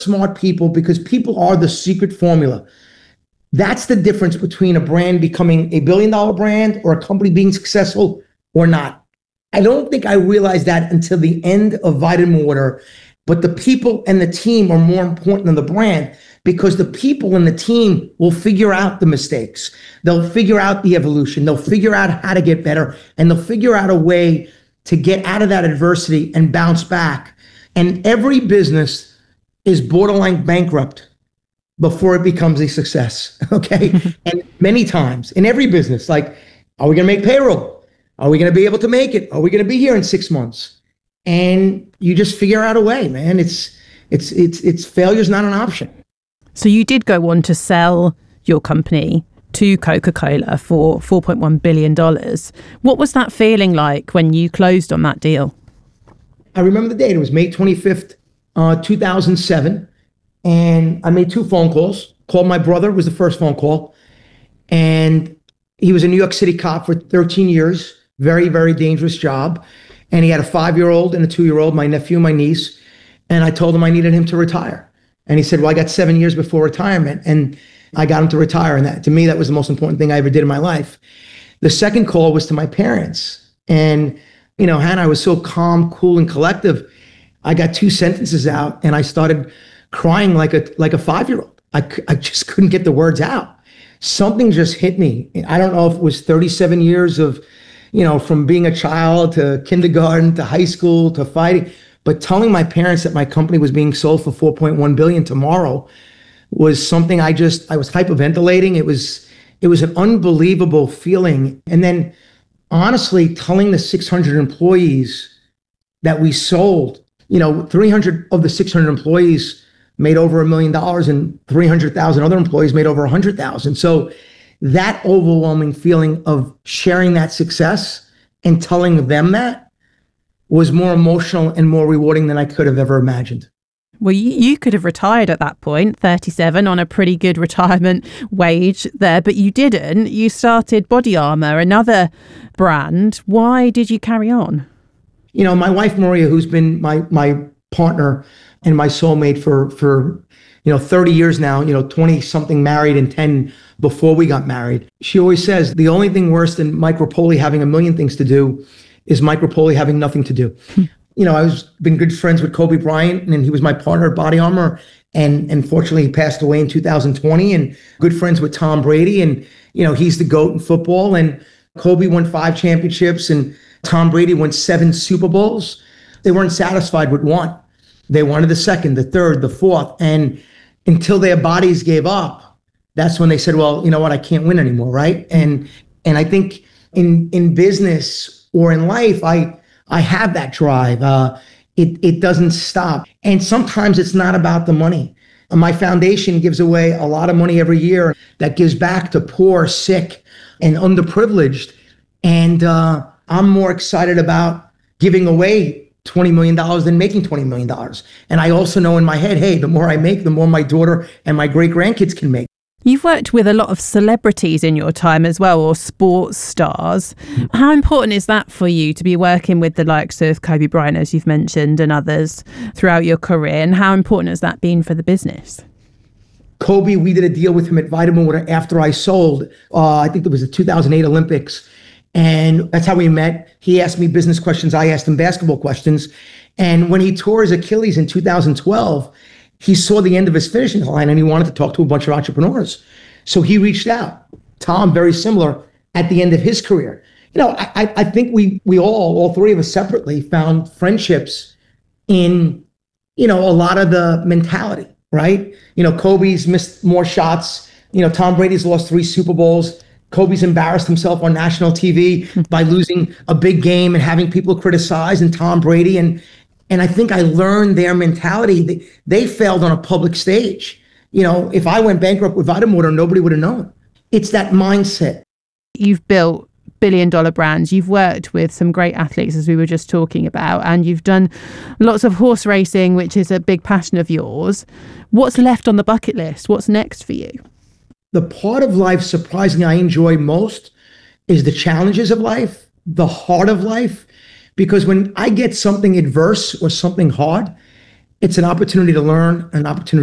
smart people because people are the secret formula. That's the difference between a brand becoming $1 billion brand or a company being successful or not. I don't think I realized that until the end of Vitamin-Water, but the people and the team are more important than the brand because the people and the team will figure out the mistakes. They'll figure out the evolution. They'll figure out how to get better, and they'll figure out a way to get out of that adversity and bounce back. And every business is borderline bankrupt before it becomes a success, okay? And many times in every business, like, are we gonna make payroll? Are we gonna be able to make it? Are we gonna be here in 6 months? And you just figure out a way, man. It's failure's not an option. So you did go on to sell your company to Coca-Cola for $4.1 billion. What was that feeling like when you closed on that deal? I remember the date. It was May 25th, 2007. And I made 2 phone calls. Called my brother, was the first phone call. And he was a New York City cop for 13 years. Very, very dangerous job. And he had a 5-year-old and a 2-year-old, my nephew, my niece. And I told him I needed him to retire. And he said, well, I got 7 years before retirement. And I got him to retire. And that, to me, that was the most important thing I ever did in my life. The second call was to my parents. And, you know, Hannah, I was so calm, cool, and collective. I got 2 sentences out and I started crying like a 5-year-old. I just couldn't get the words out. Something just hit me. I don't know if it was 37 years of, you know, from being a child to kindergarten to high school to fighting, but telling my parents that my company was being sold for $4.1 billion tomorrow was something I was hyperventilating. It was an unbelievable feeling. And then honestly, telling the 600 employees that we sold, you know, 300 of the 600 employees made over $1 million and 300,000 other employees made over 100,000. So that overwhelming feeling of sharing that success and telling them that was more emotional and more rewarding than I could have ever imagined. Well, you could have retired at that point, 37, on a pretty good retirement wage there, but you didn't. You started Body Armor, another brand. Why did you carry on? You know, my wife, Maria, who's been my partner and my soulmate for 30 years now, 20 something married and 10 before we got married. She always says the only thing worse than Mike Rapoli having a million things to do is Mike Rapoli having nothing to do. I was been good friends with Kobe Bryant, and he was my partner at Body Armor. And unfortunately, he passed away in 2020. And good friends with Tom Brady, and he's the GOAT in football. And Kobe won 5 championships, and Tom Brady won 7 Super Bowls. They weren't satisfied with 1. They wanted the 2nd, the 3rd, the 4th, and until their bodies gave up, that's when they said, "Well, you know what? I can't win anymore, right?" And I think in business or in life, I have that drive. It doesn't stop. And sometimes it's not about the money. My foundation gives away a lot of money every year that gives back to poor, sick, and underprivileged. And I'm more excited about giving away $20 million than making $20 million. And I also know in my head, hey, the more I make, the more my daughter and my great grandkids can make. You've worked with a lot of celebrities in your time as well, or sports stars. How important is that for you to be working with the likes of Kobe Bryant, as you've mentioned, and others throughout your career? And how important has that been for the business? Kobe, we did a deal with him at Vitamin-Water after I sold. I think it was the 2008 Olympics. And that's how we met. He asked me business questions. I asked him basketball questions. And when he tore his Achilles in 2012, he saw the end of his finishing line and he wanted to talk to a bunch of entrepreneurs. So he reached out. Tom, very similar at the end of his career. I think we all 3 of us separately found friendships in, a lot of the mentality, right? Kobe's missed more shots. Tom Brady's lost 3 Super Bowls. Kobe's embarrassed himself on national TV by losing a big game and having people criticize, and Tom Brady. And I think I learned their mentality. They failed on a public stage. If I went bankrupt with Vitamin-Water, nobody would have known. It's that mindset. You've built billion-dollar brands. You've worked with some great athletes, as we were just talking about, and you've done lots of horse racing, which is a big passion of yours. What's left on the bucket list? What's next for you? The part of life, surprisingly, I enjoy most is the challenges of life, the heart of life. Because when I get something adverse or something hard, It's an opportunity to learn, an opportunity